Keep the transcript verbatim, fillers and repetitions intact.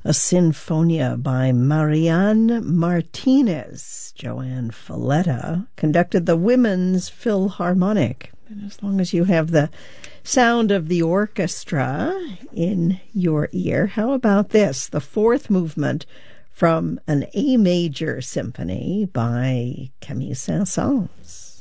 a Sinfonia by Marianne Martinez. Joanne Falletta conducted the Women's Philharmonic. And as long as you have the sound of the orchestra in your ear, how about this? The fourth movement from an A major symphony by Camille Saint-Saëns.